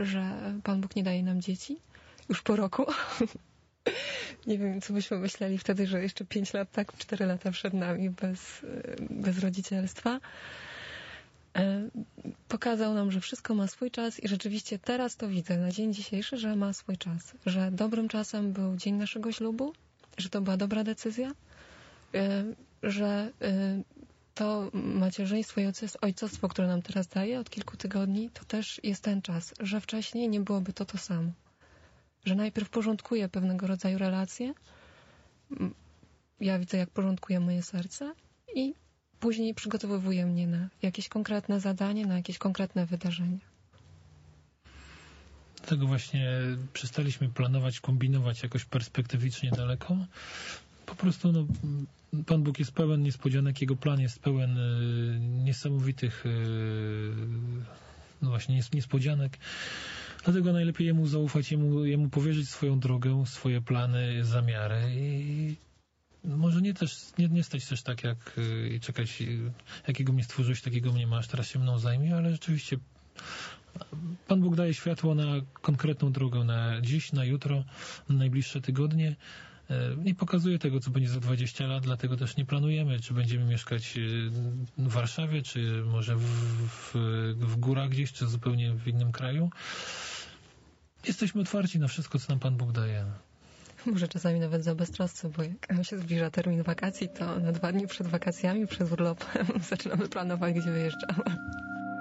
że Pan Bóg nie daje nam dzieci już po roku. Nie wiem, co byśmy myśleli wtedy, że jeszcze 5 lat, tak, 4 lata przed nami bez rodzicielstwa. Pokazał nam, że wszystko ma swój czas i rzeczywiście teraz to widzę na dzień dzisiejszy, że ma swój czas. Że dobrym czasem był dzień naszego ślubu, że to była dobra decyzja, że to macierzyństwo i ojcostwo, które nam teraz daje od kilku tygodni, to też jest ten czas, że wcześniej nie byłoby to samo. Że najpierw porządkuje pewnego rodzaju relacje, ja widzę, jak porządkuje moje serce i później przygotowuje mnie na jakieś konkretne zadanie, na jakieś konkretne wydarzenie. Dlatego właśnie przestaliśmy planować, kombinować jakoś perspektywicznie daleko. Po prostu Pan Bóg jest pełen niespodzianek, Jego plan jest pełen niesamowitych właśnie niespodzianek. Dlatego najlepiej Jemu zaufać, Jemu powierzyć swoją drogę, swoje plany, zamiary i może nie stać też tak, jak i czekać, jakiego mnie stworzyłeś, takiego mnie masz, teraz się mną zajmie, ale rzeczywiście Pan Bóg daje światło na konkretną drogę, na dziś, na jutro, na najbliższe tygodnie. Nie pokazuje tego, co będzie za 20 lat, dlatego też nie planujemy, czy będziemy mieszkać w Warszawie, czy może w górach gdzieś, czy zupełnie w innym kraju. Jesteśmy otwarci na wszystko, co nam Pan Bóg daje. Może czasami nawet za beztrosce, bo jak nam się zbliża termin wakacji, to na 2 dni przed wakacjami, przed urlopem zaczynamy planować, gdzie wyjeżdżamy.